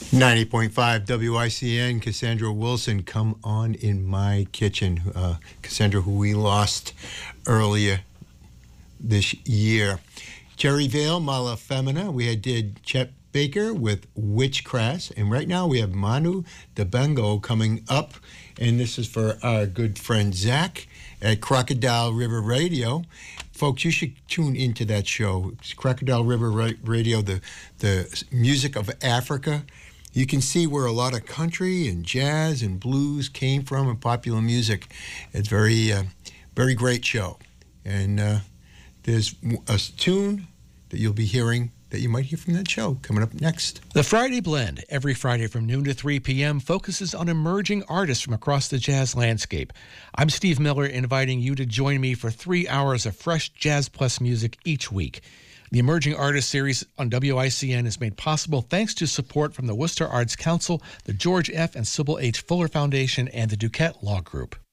90.5 WICN, Cassandra Wilson, Come On in My Kitchen. Cassandra, who we lost earlier this year. Jerry Vale, Mala Femina. We did Chet Baker with Witchcraft. And right now we have Manu Dibango coming up. And this is for our good friend Zach at Crocodile River Radio. Folks, you should tune into that show. It's Crocodile River Radio, the music of Africa. You can see where a lot of country and jazz and blues came from and popular music. It's very great show. And there's a tune that you'll be hearing that you might hear from that show coming up next. The Friday Blend, every Friday from noon to 3 p.m., focuses on emerging artists from across the jazz landscape. I'm Steve Miller, inviting you to join me for 3 hours of fresh Jazz Plus music each week. The Emerging Artists series on WICN is made possible thanks to support from the Worcester Arts Council, the George F. and Sybil H. Fuller Foundation, and the Duquette Law Group.